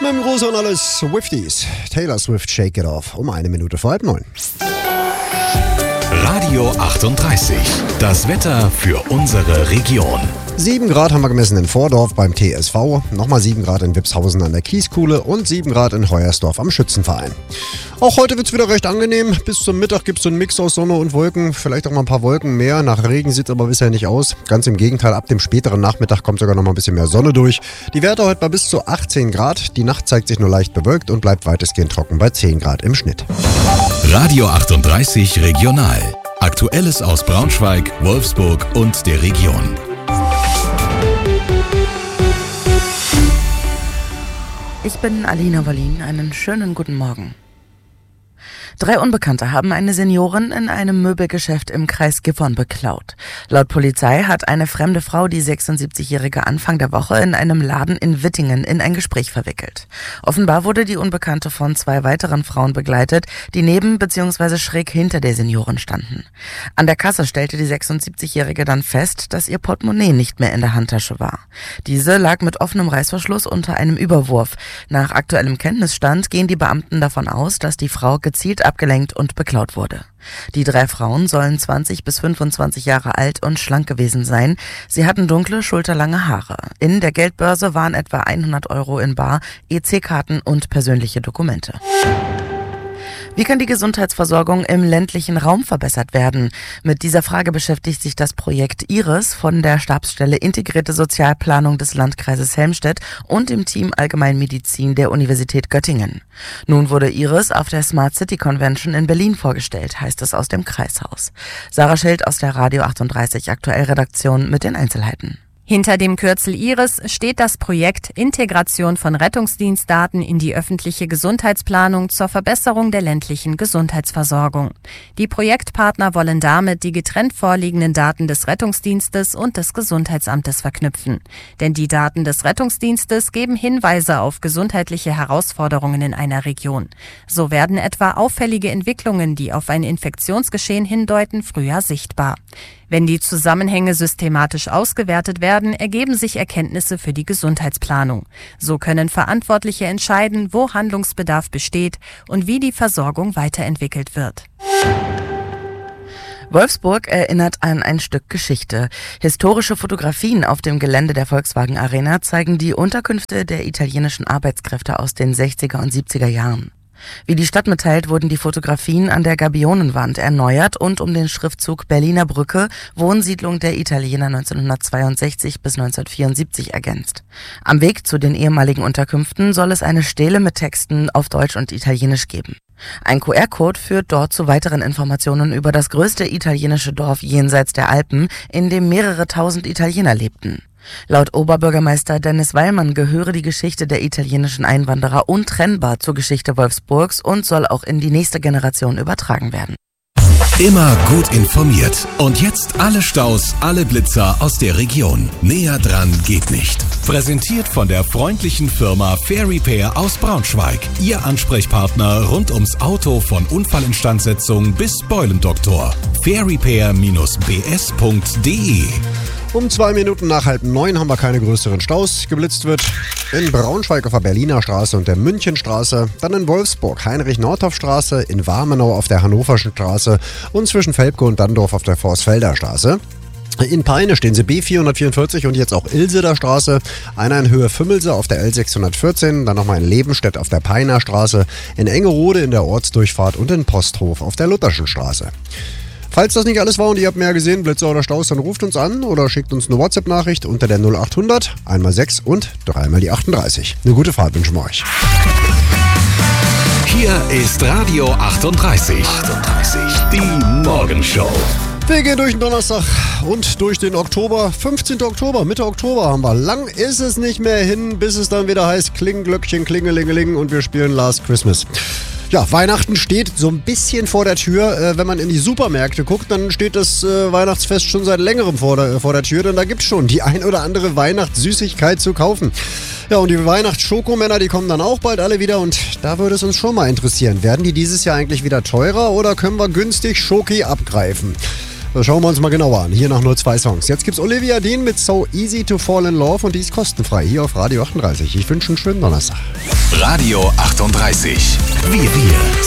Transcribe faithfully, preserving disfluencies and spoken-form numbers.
Mit dem Gruß und alles Swifties. Taylor Swift, Shake It Off, um eine Minute vor halb neun. Radio achtunddreißig, das Wetter für unsere Region. sieben Grad haben wir gemessen in Vordorf beim T S V, nochmal sieben Grad in Wipshausen an der Kieskuhle und sieben Grad in Hoyersdorf am Schützenverein. Auch heute wird es wieder recht angenehm. Bis zum Mittag gibt es so einen Mix aus Sonne und Wolken, vielleicht auch mal ein paar Wolken mehr. Nach Regen sieht es aber bisher nicht aus. Ganz im Gegenteil, ab dem späteren Nachmittag kommt sogar noch mal ein bisschen mehr Sonne durch. Die Werte heute bei bis zu achtzehn Grad. Die Nacht zeigt sich nur leicht bewölkt und bleibt weitestgehend trocken bei zehn Grad im Schnitt. Radio achtunddreißig Regional. Aktuelles aus Braunschweig, Wolfsburg und der Region. Ich bin Alina Wallin. Einen schönen guten Morgen. Drei Unbekannte haben eine Seniorin in einem Möbelgeschäft im Kreis Gifhorn beklaut. Laut Polizei hat eine fremde Frau die sechsundsiebzigjährige Anfang der Woche in einem Laden in Wittingen in ein Gespräch verwickelt. Offenbar wurde die Unbekannte von zwei weiteren Frauen begleitet, die neben bzw. schräg hinter der Seniorin standen. An der Kasse stellte die sechsundsiebzigjährige dann fest, dass ihr Portemonnaie nicht mehr in der Handtasche war. Diese lag mit offenem Reißverschluss unter einem Überwurf. Nach aktuellem Kenntnisstand gehen die Beamten davon aus, dass die Frau gezielt abgelenkt und beklaut wurde. Die drei Frauen sollen zwanzig bis fünfundzwanzig Jahre alt und schlank gewesen sein. Sie hatten dunkle, schulterlange Haare. In der Geldbörse waren etwa hundert Euro in bar, E C-Karten und persönliche Dokumente. Wie kann die Gesundheitsversorgung im ländlichen Raum verbessert werden? Mit dieser Frage beschäftigt sich das Projekt IRIS von der Stabsstelle Integrierte Sozialplanung des Landkreises Helmstedt und dem Team Allgemeinmedizin der Universität Göttingen. Nun wurde IRIS auf der Smart City Convention in Berlin vorgestellt, heißt es aus dem Kreishaus. Sarah Schild aus der Radio achtunddreißig Aktuell-Redaktion mit den Einzelheiten. Hinter dem Kürzel IRIS steht das Projekt Integration von Rettungsdienstdaten in die öffentliche Gesundheitsplanung zur Verbesserung der ländlichen Gesundheitsversorgung. Die Projektpartner wollen damit die getrennt vorliegenden Daten des Rettungsdienstes und des Gesundheitsamtes verknüpfen. Denn die Daten des Rettungsdienstes geben Hinweise auf gesundheitliche Herausforderungen in einer Region. So werden etwa auffällige Entwicklungen, die auf ein Infektionsgeschehen hindeuten, früher sichtbar. Wenn die Zusammenhänge systematisch ausgewertet werden, ergeben sich Erkenntnisse für die Gesundheitsplanung. So können Verantwortliche entscheiden, wo Handlungsbedarf besteht und wie die Versorgung weiterentwickelt wird. Wolfsburg erinnert an ein Stück Geschichte. Historische Fotografien auf dem Gelände der Volkswagen Arena zeigen die Unterkünfte der italienischen Arbeitskräfte aus den sechziger und siebziger Jahren. Wie die Stadt mitteilt, wurden die Fotografien an der Gabionenwand erneuert und um den Schriftzug Berliner Brücke, Wohnsiedlung der Italiener neunzehnhundertzweiundsechzig bis neunzehnhundertvierundsiebzig ergänzt. Am Weg zu den ehemaligen Unterkünften soll es eine Stele mit Texten auf Deutsch und Italienisch geben. Ein Q R-Code führt dort zu weiteren Informationen über das größte italienische Dorf jenseits der Alpen, in dem mehrere tausend Italiener lebten. Laut Oberbürgermeister Dennis Weilmann gehöre die Geschichte der italienischen Einwanderer untrennbar zur Geschichte Wolfsburgs und soll auch in die nächste Generation übertragen werden. Immer gut informiert. Und jetzt alle Staus, alle Blitzer aus der Region. Näher dran geht nicht. Präsentiert von der freundlichen Firma Fair Repair aus Braunschweig. Ihr Ansprechpartner rund ums Auto von Unfallinstandsetzung bis Beulendoktor. fair repair Bindestrich b s punkt d e. Um zwei Minuten nach halb neun haben wir keine größeren Staus. Geblitzt wird in Braunschweig auf der Berliner Straße und der Münchenstraße, dann in Wolfsburg Heinrich-Nordhoff-Straße, in Warmenau auf der Hannoverschen Straße und zwischen Velpke und Dandorf auf der Vorsfelder Straße. In Peine stehen sie B vierhundertvierundvierzig und jetzt auch Ilseder Straße, einer in Höhe Fümmelse auf der L sechshundertvierzehn, dann nochmal in Lebenstedt auf der Peiner Straße, in Engerode in der Ortsdurchfahrt und in Posthof auf der Lutherschen Straße. Falls das nicht alles war und ihr habt mehr gesehen, Blitzer oder Staus, dann ruft uns an oder schickt uns eine WhatsApp-Nachricht unter der null achthundert, einmal sechs und dreimal die achtunddreißig. Eine gute Fahrt wünschen wir euch. Hier ist Radio achtunddreißig. achtunddreißig. Die Morgenshow. Wir gehen durch den Donnerstag und durch den Oktober. fünfzehnten Oktober, Mitte Oktober haben wir. Lang ist es nicht mehr hin, bis es dann wieder heißt Klingelglöckchen, Klingelingeling und wir spielen Last Christmas. Ja, Weihnachten steht so ein bisschen vor der Tür. Äh, wenn man in die Supermärkte guckt, dann steht das äh, Weihnachtsfest schon seit längerem vor der, äh, vor der Tür, denn da gibt es schon die ein oder andere Weihnachtssüßigkeit zu kaufen. Ja, und die Weihnachtsschokomänner, die kommen dann auch bald alle wieder und da würde es uns schon mal interessieren. Werden die dieses Jahr eigentlich wieder teurer oder können wir günstig Schoki abgreifen? Das schauen wir uns mal genauer an. Hier noch nur zwei Songs. Jetzt gibt's Olivia Dean mit So Easy to Fall in Love und die ist kostenfrei hier auf Radio achtunddreißig. Ich wünsche einen schönen Donnerstag. Radio achtunddreißig. Wir, wir.